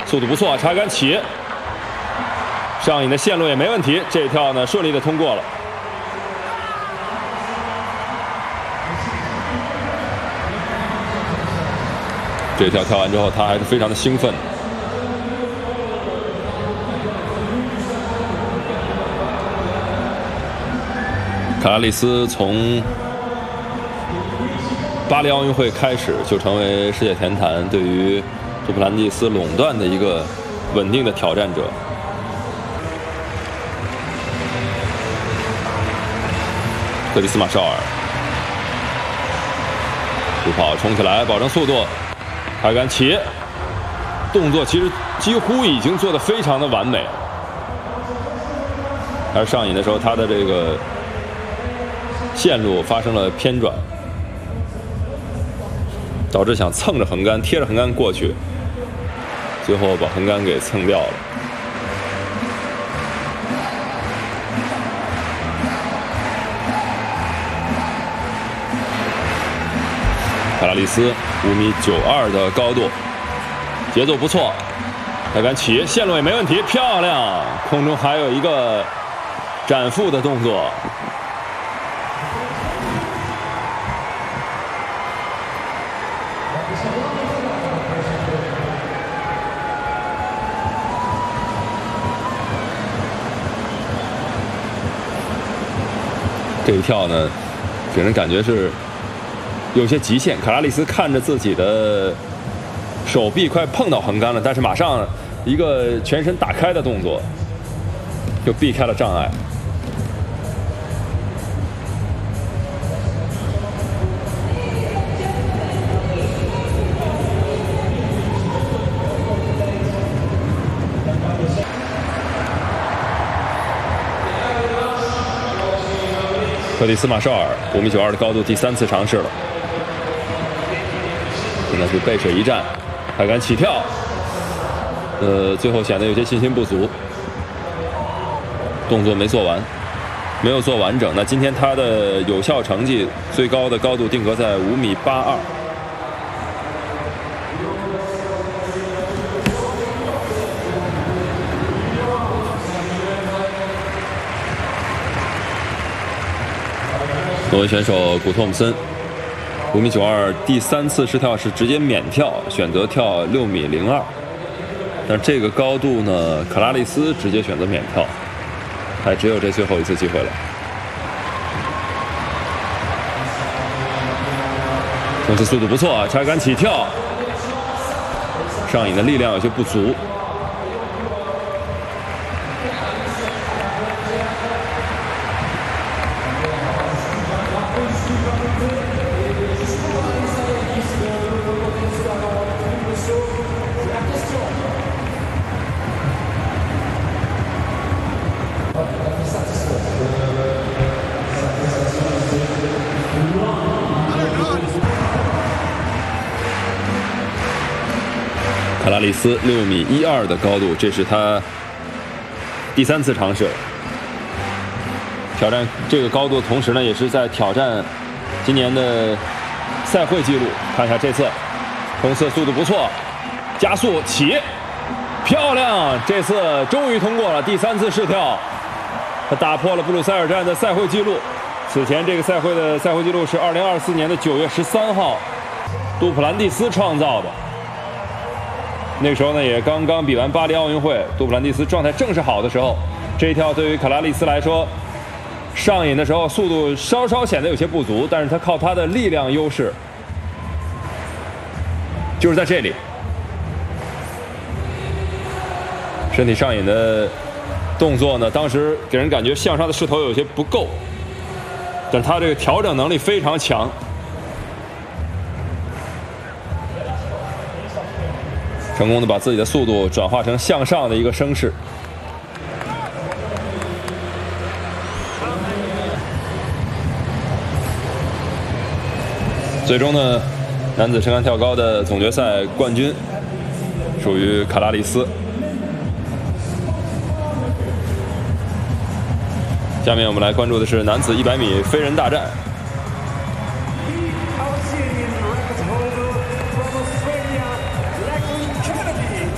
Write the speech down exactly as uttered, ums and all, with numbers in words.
速度不错，查杆起，上引的线路也没问题，这一跳呢顺利的通过了。这一跳跳完之后，他还是非常的兴奋。卡拉利斯从巴黎奥运会开始就成为世界田坛对于杜普兰蒂斯垄断的一个稳定的挑战者。克里斯马绍尔助跑冲起来，保证速度，开杆起，动作其实几乎已经做得非常的完美了。但是上引的时候，他的这个线路发生了偏转，导致想蹭着横杆贴着横杆过去，最后把横杆给蹭掉了。卡拉利斯五米九二的高度，节奏不错，开杆起，线路也没问题，漂亮！空中还有一个展腹的动作。这一跳呢，给人感觉是有些极限。卡拉利斯看着自己的手臂快碰到横杆了，但是马上一个全身打开的动作，就避开了障碍。克里斯马绍尔五米九二的高度，第三次尝试了。现在是背水一战，开杆起跳，呃，最后显得有些信心不足，动作没做完，没有做完整。那今天他的有效成绩最高的高度定格在五米八二。挪威选手古托姆森五米九二，第三次试跳是直接免跳，选择跳六米零二。但这个高度呢，卡拉利斯直接选择免跳，还只有这最后一次机会了。这次速度不错，插杆起跳，上引的力量有些不足。卡拉利斯六米一二的高度，这是他第三次尝试挑战这个高度，同时呢，也是在挑战今年的赛会纪录。看一下这次冲刺速度不错，加速起，漂亮！这次终于通过了第三次试跳，他打破了布鲁塞尔站的赛会纪录。此前这个赛会的赛会纪录是二零二四年的九月十三号，杜普兰蒂斯创造的。那个时候呢，也刚刚比完巴黎奥运会，杜普兰蒂斯状态正是好的时候。这一跳对于卡拉利斯来说，上引的时候速度稍稍显得有些不足，但是他靠他的力量优势，就是在这里，身体上引的动作呢，当时给人感觉向上的势头有些不够，但他这个调整能力非常强。成功的把自己的速度转化成向上的一个升势。最终呢，男子撑杆跳高的总决赛冠军属于卡拉利斯。下面我们来关注的是男子一百米飞人大战。